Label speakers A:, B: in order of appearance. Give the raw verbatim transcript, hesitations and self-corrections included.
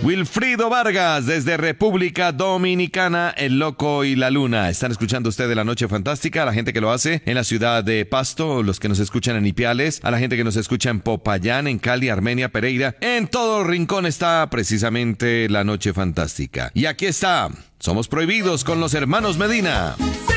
A: Wilfrido Vargas, desde República Dominicana, El Loco y la Luna. Están escuchando ustedes La Noche Fantástica, a la gente que lo hace en la ciudad de Pasto, los que nos escuchan en Ipiales, a la gente que nos escucha en Popayán, en Cali, Armenia, Pereira. En todo rincón está precisamente La Noche Fantástica. Y aquí está, Somos Prohibidos con los hermanos Medina.
B: Sí.